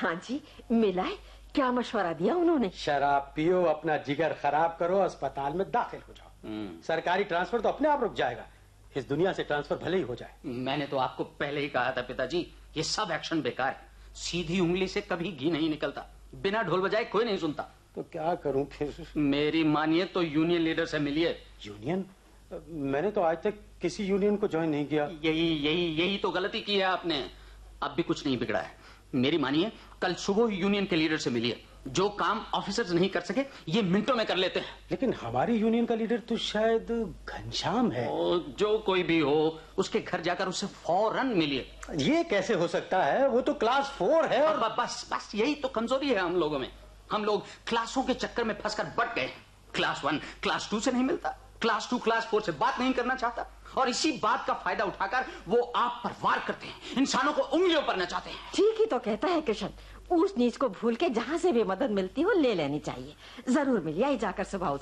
हाँ जी, मिला है। क्या मशवरा दिया उन्होंने? शराब पियो, अपना जिगर खराब करो, अस्पताल में दाखिल हो जाओ। सरकारी ट्रांसफर तो अपने आप रुक जाएगा, इस दुनिया से ट्रांसफर भले ही हो जाए। मैंने तो आपको पहले ही कहा था पिताजी, ये सब एक्शन बेकार है। सीधी उंगली से कभी घी नहीं निकलता, बिना ढोल बजाए कोई नहीं सुनता। तो क्या करूं फिर? मेरी मानिए तो यूनियन लीडर से मिलिए। यूनियन? मैंने तो आज तक किसी यूनियन को ज्वाइन नहीं किया। यही तो गलती की है आपने। अब भी कुछ नहीं बिगड़ा है। मेरी मानिए, कल सुबह यूनियन के लीडर से मिलिए। जो काम ऑफिसर्स नहीं कर सके ये मिनटों में कर लेते हैं। लेकिन हमारी यूनियन का लीडर तो शायद घनश्याम है। जो कोई भी हो, उसके घर जाकर उससे फौरन मिलिए। ये कैसे हो सकता है? वो तो क्लास 4 है। और बस यही तो कमजोरी है हम लोगों में। हम लोग क्लासों के चक्कर में फंसकर बट गए। क्लास 1 क्लास 2 से नहीं मिलता, क्लास 2 क्लास 4 से बात नहीं करना चाहता, और इसी बात का फायदा उठाकर वो आप पर वार करते हैं, इंसानों को उंगलियों पर नचाते हैं। ठीक ही तो कहता है किशन। ऊंच नीच को भूल के जहाँ से भी मदद मिलती हो ले लेनी चाहिए। जरूर मिलिए जाकर सुबह।